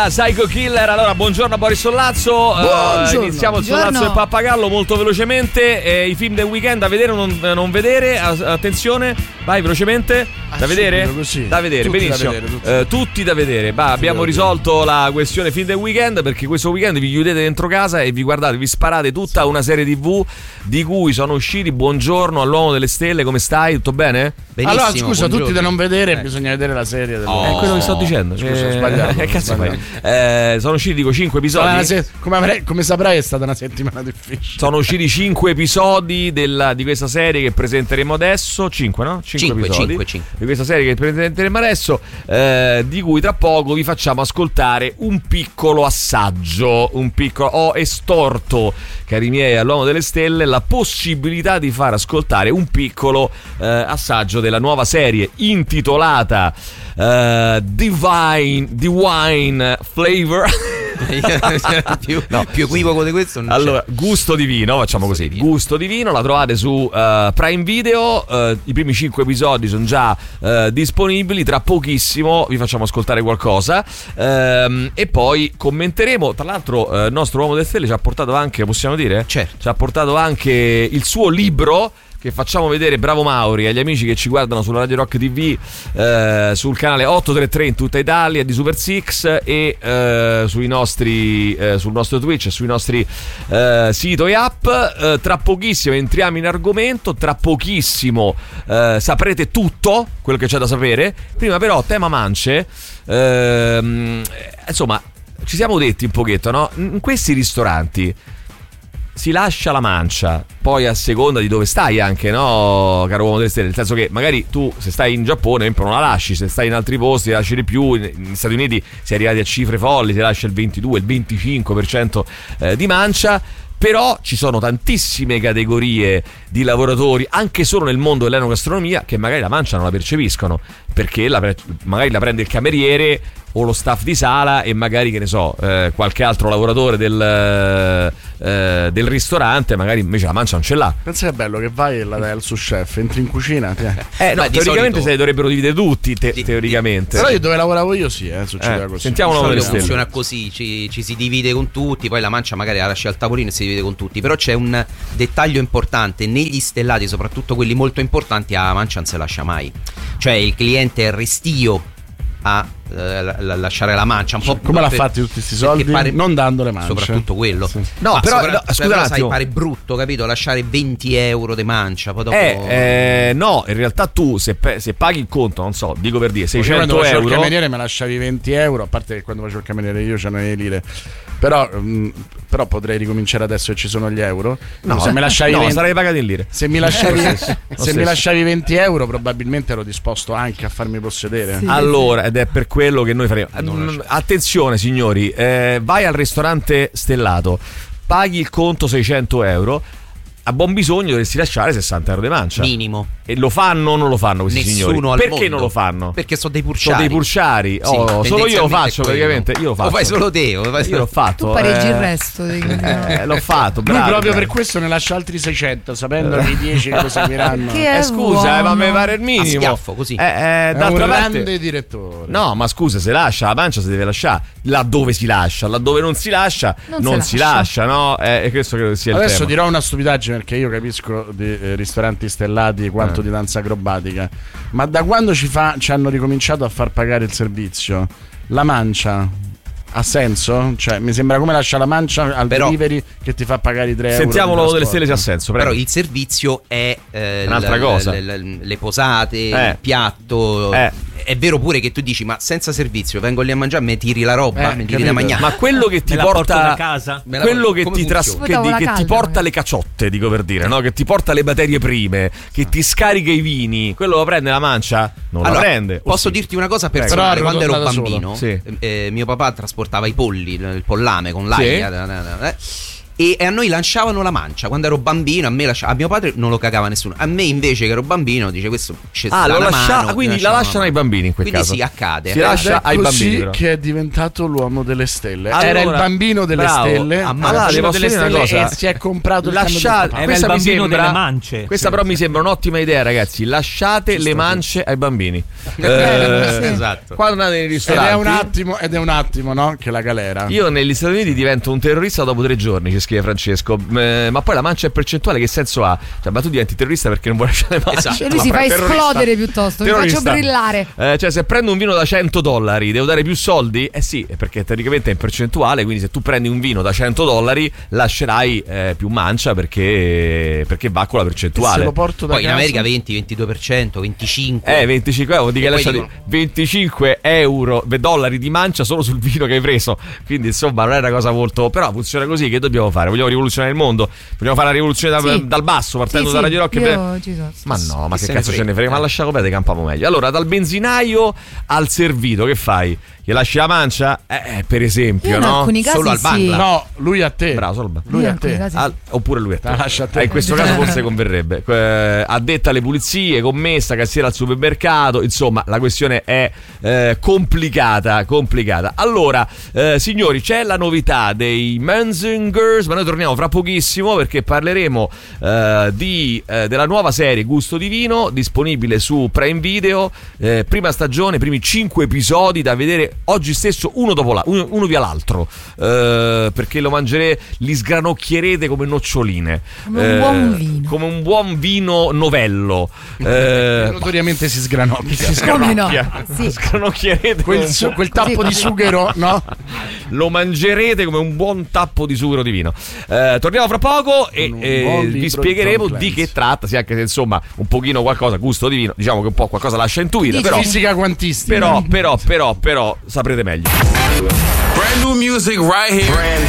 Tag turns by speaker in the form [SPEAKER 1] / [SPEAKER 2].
[SPEAKER 1] Psycho Killer, allora buongiorno a Boris Sollazzo. Iniziamo il Sollazzo del Pappagallo molto velocemente. I film del weekend da vedere o non vedere? Attenzione, vai velocemente. Da vedere?
[SPEAKER 2] Così.
[SPEAKER 1] Da vedere,
[SPEAKER 2] Tutti
[SPEAKER 1] benissimo.
[SPEAKER 2] da vedere,
[SPEAKER 1] tutti da vedere. Abbiamo risolto la questione film del weekend, perché questo weekend vi chiudete dentro casa e vi guardate, vi sparate tutta una serie TV di cui sono usciti. Buongiorno all'uomo delle stelle, come stai? Tutto bene?
[SPEAKER 2] Benissimo, allora scusa, buongiorno. Tutti da non vedere, bisogna vedere la serie del...
[SPEAKER 1] È quello che sto dicendo.
[SPEAKER 2] Scusa, ho sbagliato.
[SPEAKER 1] Che cazzo fai? Sono usciti, dico, 5 episodi.
[SPEAKER 2] Come saprai, è stata una settimana difficile.
[SPEAKER 1] Sono usciti 5 episodi di questa serie che presenteremo adesso. 5, no? 5 episodi 5. Di questa serie che presenteremo adesso, di cui tra poco vi facciamo ascoltare un piccolo assaggio. Ho estorto, cari miei, all'uomo delle stelle, la possibilità di far ascoltare un piccolo assaggio della nuova serie intitolata Divine Flavor.
[SPEAKER 3] Più equivoco di questo non
[SPEAKER 1] allora, c'è. Gusto divino, facciamo così. Gusto divino, la trovate su Prime Video. I primi 5 episodi sono già disponibili. Tra pochissimo vi facciamo ascoltare qualcosa e poi commenteremo. Tra l'altro il nostro uomo delle stelle ci ha portato anche, possiamo dire?
[SPEAKER 3] Certo.
[SPEAKER 1] Ci ha portato anche il suo libro, che facciamo vedere, bravo Mauri, agli amici che ci guardano sulla Radio Rock TV, sul canale 833 in tutta Italia di Super Six e sul nostro Twitch e sui nostri sito e app. Tra pochissimo entriamo in argomento, tra pochissimo saprete tutto quello che c'è da sapere. Prima però, tema mance, insomma, ci siamo detti un pochetto, no? In questi ristoranti si lascia la mancia, poi a seconda di dove stai anche, no, caro uomo delle stelle, nel senso che magari tu, se stai in Giappone, non la lasci, se stai in altri posti la lasci di più. Negli Stati Uniti si è arrivati a cifre folli, si lascia il 22, il 25% di mancia. Però ci sono tantissime categorie di lavoratori, anche solo nel mondo dell'enogastronomia, che magari la mancia non la percepiscono, perché magari la prende il cameriere o lo staff di sala, e magari, che ne so, qualche altro lavoratore del ristorante magari invece la mancia non ce l'ha.
[SPEAKER 2] Pensa che è bello che vai e la dai al sous chef, entri in cucina,
[SPEAKER 1] no, teoricamente solito... se ne dovrebbero dividere tutti, teoricamente.
[SPEAKER 2] Però io dove lavoravo io succedeva così.
[SPEAKER 1] Sentiamo l'uomo delle stelle.
[SPEAKER 3] Funziona così, ci si divide con tutti, poi la mancia magari la lasci al tavolino e si divide con tutti. Però c'è un dettaglio importante: negli stellati, soprattutto quelli molto importanti, la mancia non si lascia mai. Cioè il cliente è restio a lasciare la mancia un po'.
[SPEAKER 2] Come l'ha fatti tutti questi soldi? Non dando le mance,
[SPEAKER 3] soprattutto quello.
[SPEAKER 1] Sì. No, però scusa un attimo,
[SPEAKER 3] pare brutto, capito? Lasciare 20 euro di mancia, poi dopo
[SPEAKER 1] no, in realtà tu se paghi il conto, non so, dico per dire 600
[SPEAKER 2] euro,
[SPEAKER 1] euro,
[SPEAKER 2] il cameriere me lasciavi 20 euro, a parte che quando facevo il cameriere io c'erano le lire. Però potrei ricominciare adesso che ci sono gli euro.
[SPEAKER 1] No,
[SPEAKER 2] se me lasciavi 20,
[SPEAKER 1] sarei pagato in lire.
[SPEAKER 2] Se mi lasciavi 20 euro, probabilmente ero disposto anche a farmi possedere.
[SPEAKER 1] Sì, allora, ed è per quello che noi faremo. Attenzione signori, vai al ristorante stellato, paghi il conto 600 euro, a buon bisogno dovresti lasciare 60 euro di mancia
[SPEAKER 3] minimo.
[SPEAKER 1] E lo fanno o non lo fanno questi
[SPEAKER 3] Nessuno
[SPEAKER 1] signori? Perché
[SPEAKER 3] mondo.
[SPEAKER 1] non lo fanno?
[SPEAKER 3] Perché sono dei purciari.
[SPEAKER 1] Sono dei purciari.
[SPEAKER 3] Sì,
[SPEAKER 1] solo io lo faccio praticamente. Io lo faccio.
[SPEAKER 3] Lo fai solo te.
[SPEAKER 1] Io l'ho fatto.
[SPEAKER 4] Tu pareggi il resto.
[SPEAKER 1] L'ho fatto.
[SPEAKER 2] Lui proprio per questo ne lascia altri 600, sapendo che i 10 che lo seguiranno.
[SPEAKER 1] Scusa, ma mi pare il minimo.
[SPEAKER 3] A schiaffo, così.
[SPEAKER 2] È un grande direttore.
[SPEAKER 1] No, ma scusa, se lascia la mancia si deve lasciare. Laddove si lascia, laddove non si lascia, non si lascia, no? E questo credo sia il tema.
[SPEAKER 2] Adesso dirò una stupidaggine, perché io capisco di ristoranti stellati quanto di danza acrobatica, ma da quando ci hanno ricominciato a far pagare il servizio, la mancia ha senso? Cioè mi sembra come lascia la mancia al delivery che ti fa pagare i 3 euro.
[SPEAKER 1] Sentiamo l'uomo delle stelle, c'ha senso, prego.
[SPEAKER 3] Però il servizio è
[SPEAKER 1] un'altra cosa.
[SPEAKER 3] Le posate, il piatto. È vero pure che tu dici, ma senza servizio vengo lì a mangiare, mi tiri la roba, mi tiri da mangiare.
[SPEAKER 1] Ma quello che ti porta a casa, quello che ti che ti porta le caciotte, dico per dire, no? Che ti porta le materie prime, che ti scarica i vini, quello lo prende la mancia? Non la prende.
[SPEAKER 3] Posso dirti una cosa personale? Quando ero bambino, mio papà trasportava i polli, il pollame con l'aia. e a noi lanciavano la mancia. Quando ero bambino, a mio padre non lo cagava nessuno, a me invece che ero bambino dice questo
[SPEAKER 1] lo lascia, quindi la lasciano ai bambini in quel
[SPEAKER 3] quindi
[SPEAKER 1] caso.
[SPEAKER 3] sì, accade.
[SPEAKER 1] Si lascia ai bambini, però.
[SPEAKER 2] Che è diventato l'uomo delle stelle.
[SPEAKER 1] Allora,
[SPEAKER 2] era il bambino delle stelle,
[SPEAKER 1] delle stelle
[SPEAKER 2] e si è comprato il
[SPEAKER 1] lasciate,
[SPEAKER 4] era il bambino delle mance.
[SPEAKER 1] Questa però mi sembra un'ottima idea, ragazzi. Lasciate le mance ai bambini.
[SPEAKER 3] Esatto.
[SPEAKER 1] Quando andate nei ristoranti.
[SPEAKER 2] Ed è un attimo, no? Che la galera.
[SPEAKER 1] Io negli Stati Uniti divento un terrorista dopo 3 giorni, ci scrive Francesco. Ma poi la mancia è percentuale, che senso ha? Cioè, ma tu diventi terrorista perché non vuoi lasciare le mance?
[SPEAKER 3] Esatto.
[SPEAKER 5] Lui si fa esplodere piuttosto, mi faccio brillare.
[SPEAKER 1] Cioè, se prendo un vino da $100 devo dare più soldi? Eh sì, perché teoricamente è in percentuale, quindi se tu prendi un vino da $100 lascerai più mancia perché va con la percentuale.
[SPEAKER 2] Se lo porto da
[SPEAKER 3] Poi
[SPEAKER 2] casa,
[SPEAKER 3] in America 20-22%, 25%.
[SPEAKER 1] 25 euro, di che lasciati 25 euro, dollari di mancia solo sul vino che hai preso. Quindi insomma non è una cosa molto. Però funziona così, che dobbiamo fare? Vogliamo rivoluzionare il mondo? Vogliamo fare la rivoluzione dal basso, partendo da Radio Rock? Ma no, ma che cazzo ce ne frega? Ma lasciamo perdere, campamo meglio. Allora, dal benzinaio al servito, che fai? Gli lasci la mancia? Per esempio,
[SPEAKER 5] in alcuni casi
[SPEAKER 3] solo al bangla.
[SPEAKER 2] No, lui a te.
[SPEAKER 1] Bravo, solo
[SPEAKER 2] Lui a te.
[SPEAKER 1] oppure lui a te.
[SPEAKER 2] Lascia a te.
[SPEAKER 1] In questo caso forse converrebbe. Addetta alle pulizie, commessa, cassiera al supermercato. Insomma, la questione è complicata. Allora, signori, c'è la novità dei Menzingers, ma noi torniamo fra pochissimo perché parleremo della nuova serie Gusto di Vino, disponibile su Prime Video, prima stagione, primi 5 episodi da vedere oggi stesso, uno dopo uno via l'altro, perché li sgranocchierete come noccioline,
[SPEAKER 5] come un buon vino,
[SPEAKER 1] come un buon vino novello.
[SPEAKER 2] Notoriamente si sgranocchia.
[SPEAKER 5] Come no?
[SPEAKER 1] Sì. Sgranocchierete
[SPEAKER 2] quel tappo di sughero, no?
[SPEAKER 1] Lo mangerete come un buon tappo di sughero di vino. Torniamo fra poco e vi spiegheremo di che tratta, sì, anche se insomma un pochino qualcosa, Gusto di Vino, diciamo che un po' qualcosa lascia intuire, però
[SPEAKER 2] fisica quantistica.
[SPEAKER 1] Però saprete meglio.
[SPEAKER 6] Brand new music right here.